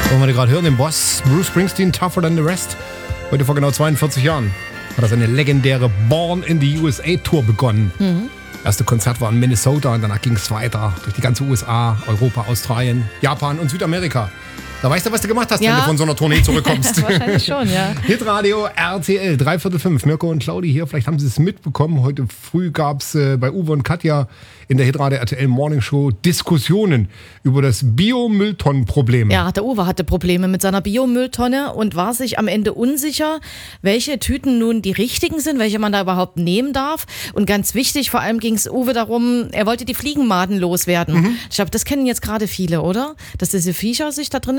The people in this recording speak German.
Wollen wir gerade hören, den Boss Bruce Springsteen, Tougher Than the Rest. Heute vor genau 42 Jahren hat er seine legendäre Born in the USA Tour begonnen. Erste Konzert war in Minnesota und danach ging es weiter durch die ganze USA, Europa, Australien, Japan und Südamerika. Da weißt du, was du gemacht hast, wenn du von so einer Tournee zurückkommst. Wahrscheinlich schon, ja. Hitradio RTL, 3/4 Mirko und Claudi hier. Vielleicht haben Sie es mitbekommen. Heute früh gab es bei Uwe und Katja in der Hitradio RTL Morning Show Diskussionen über das Biomülltonnenproblem. Ja, der Uwe hatte Probleme mit seiner Biomülltonne und war sich am Ende unsicher, welche Tüten nun die richtigen sind, welche man da überhaupt nehmen darf. Und ganz wichtig, vor allem ging es Uwe darum, er wollte die Fliegenmaden loswerden. Ich glaube, das kennen jetzt gerade viele, oder? Dass diese Viecher sich da drin